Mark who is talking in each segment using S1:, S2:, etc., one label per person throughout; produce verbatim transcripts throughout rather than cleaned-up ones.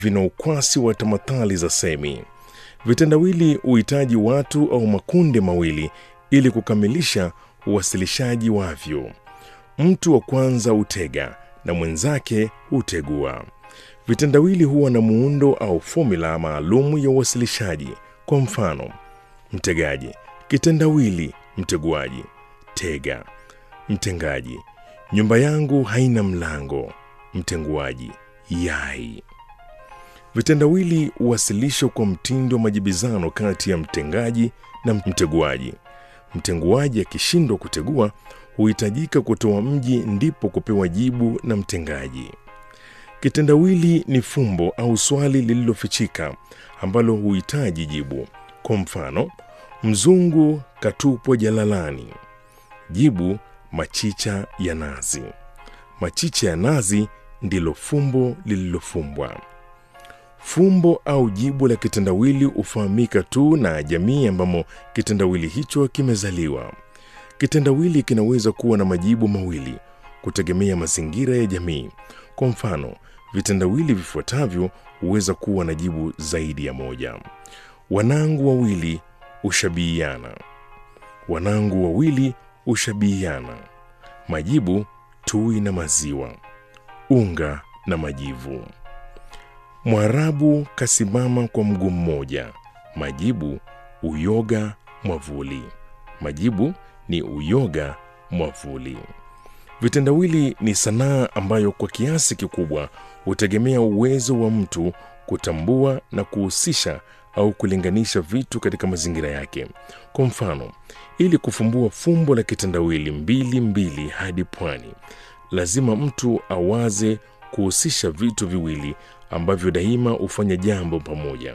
S1: vina ukwasi wa tamathali za semi. Vitendawili huhitaji watu au makundi mawili ili kukamilisha uwasilishaji wavyo. Mtu wa kwanza hutega na mwenzake hutegua. Vitendawili huwa na muundo au formula maalum ya uwasilishaji. Kwa mfano, mtegaji, kitendawili, mteguaji. Tega, mtengaji, nyumba yangu haina mlango. Mtenguaji, yai. Vitendawili huwasilishwa kwa mtindo wa majibizano kati ya mtengaji na mteguaji. Mtenguaji akishindwa kutegua, huhitajika kutoa mji ndipo kupewa jibu na mtengaji. Kitendawili ni fumbo au swali lililofichika ambalo huhitaji jibu. Kwa mfano, mzungu katupwa jalalani. Jibu, machicha ya nazi. Machicha ya nazi ndilo fumbo lililofumbwa. Fumbo au jibu la kitendawili hufahamika tu na jamii ambamo kitendawili hicho kimezaliwa. Kitendawili kinaweza kuwa na majibu mawili kutegemea mazingira ya jamii. Kwa mfano, vitendawili vifuatavyo huweza kuwa na jibu zaidi ya moja. Wanangu wawili hushabihiana. Wanangu wawili hushabihiana. Majibu, tui na maziwa, unga na majivu. Mwarabu kasimama kwa mguu mmoja. Majibu, uyoga, mwavuli. Majibu ni uyoga, mwavuli. Vitendawili ni sanaa ambayo kwa kiasi kikubwa hutegemea uwezo wa mtu kutambua na kuhusisha au kulinganisha vitu katika mazingira yake. Kwa mfano, ili kufumbua fumbo la kitendawili mbili mbili hadi pwani, lazima mtu awaze kuhusisha vitu viwili ambavyo daima hufanya jambo pamoja.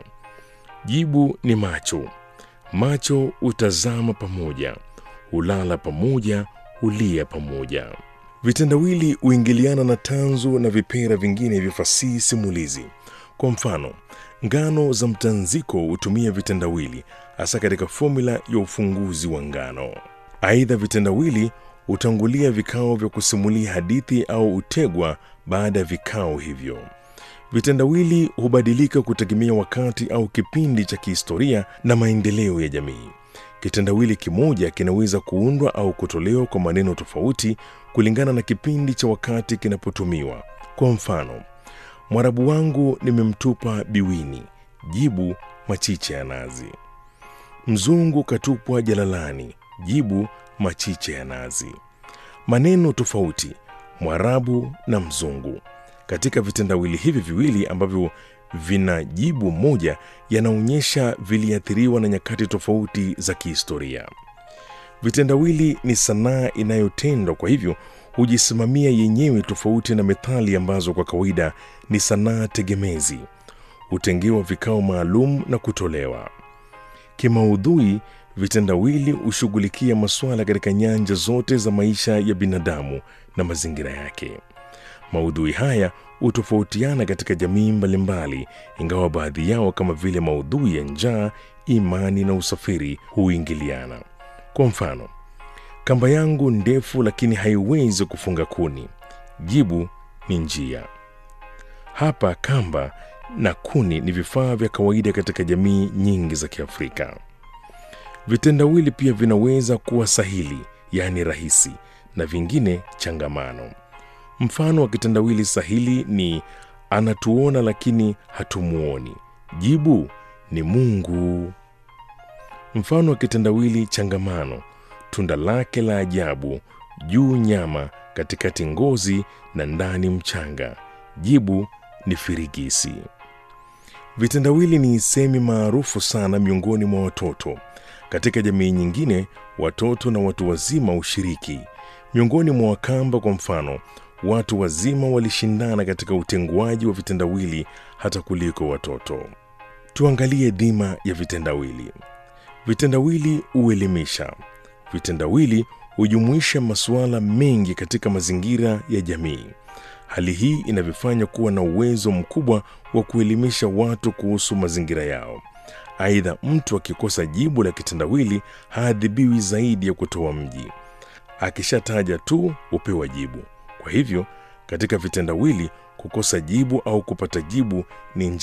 S1: Jibu ni macho. Macho hutazama pamoja, hulala pamoja, hulia pamoja. Vitendawili huingiliana na tanzu na vipera vingine vya fasihi simulizi. Kwa mfano, ngano za mtanziko hutumia vitendawili hasa katika formula ya ufunguzi wa ngano. Aidha, vitendawili hutangulia vikao vya kusimulia hadithi au hutegwa baada ya vikao hivyo. Vitendawili hubadilika kutegemea wakati au kipindi cha kihistoria na maendeleo ya jamii. Kitendawili kimoja kinaweza kuundwa au kutolewa kwa maneno tofauti kulingana na kipindi cha wakati kinapotumiwa. Kwa mfano, Mwarabu wangu nimemtupa biwini. Jibu, machicha ya nazi. Mzungu katupwa jalalani. Jibu, machicha ya nazi. Maneno tofauti, Mwarabu na mzungu. Katika vitendawili hivi viwili ambavyo vina jibu moja, yanaonyesha viliathiriwa na nyakati tofauti za kihistoria. Vitendawili ni sanaa inayotendwa, kwa hivyo hujisimamia yenyewe, tofauti na methali ambazo kwa kawaida ni sanaa tegemezi. Hutengewa vikao maalum na kutolewa. Kimaudhui, vitendawili hushughulikia masuala katika nyanja zote za maisha ya binadamu na mazingira yake. Maudhui haya hutofautiana katika jamii mbalimbali, ingawa baadhi yao kama vile maudhui ya njaa, imani na usafiri huingiliana. Kwa mfano, kamba yangu ndefu lakini haiwezi kufunga kuni. Jibu ni njia. Hapa kamba na kuni ni vifaa vya kawaida katika jamii nyingi za Kiafrika. Vitendawili pia vinaweza kuwa sahili, yaani rahisi, na vingine changamano. Mfano wa kitendawili sahili ni anatuona lakini hatumuoni. Jibu ni Mungu. Mfano wa kitendawili changamano, tunda lake la ajabu, juu nyama, katikati ngozi na ndani mchanga. Jibu ni firigisi. Vitendawili ni semi maarufu sana miongoni mwa watoto. Katika jamii nyingine, watoto na watu wazima ushiriki. Miongoni mwa Wakamba kwa mfano, watu wazima walishindana katika utenguaji wa vitendawili hata kuliko watoto. Tuangalie dhima ya vitendawili. Vitendawili huelimisha. Vitendawili hujumuisha masuala mengi katika mazingira ya jamii. Hali hii inavifanya kuwa na uwezo mkubwa wa kuelimisha watu kuhusu mazingira yao. Aidha, mtu akikosa jibu la kitendawili haadhibiwi zaidi ya kutoa mji. Akishataja tu hupewa jibu. Kwa hivyo, katika vitendawili kukosa jibu au kupata jibu ni njia